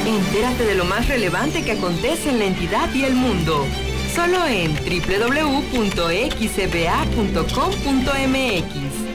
Entérate de lo más relevante que acontece en la entidad y el mundo. Solo en www.xcba.com.mx.